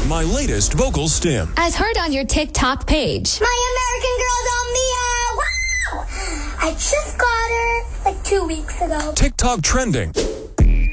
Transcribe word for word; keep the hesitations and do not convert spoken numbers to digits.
my latest vocal stim. As heard on your TikTok page. My American Girl doll, Mia! Wow! I just got her like two weeks ago. TikTok trending.